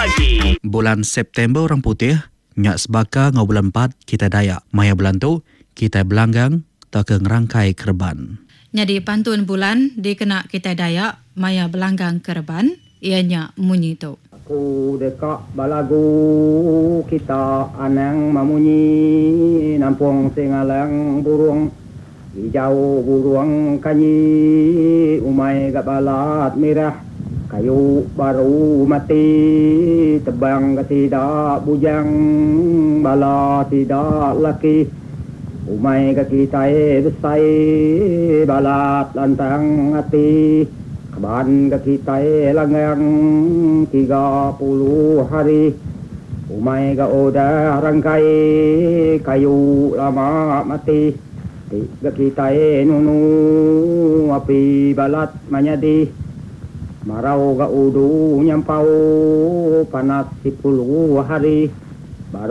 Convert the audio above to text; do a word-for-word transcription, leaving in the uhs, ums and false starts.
Pagi. Bulan September orang putih, nyak sebaka ngau bulan empat kita Dayak. Maya bulan tu kita belanggang tak ke ngerangkai kerban. Jadi pantun bulan dikena kita Dayak maya belanggang kerban ianya munyi tu. Ku dekak balagu kita anang mamunyi nampung singalang burung hijau burung kanyi umai gak balat merah kayu baru mati tebang ke tidak bujang bala tidak laki umai ke kita besai balat lantang hati keban ke kita langgang tiga puluh hari umai ke udah rangkai kayu lama mati ke kita nunu api balat manyadi marau ga udu nyampau panas sepuluh hari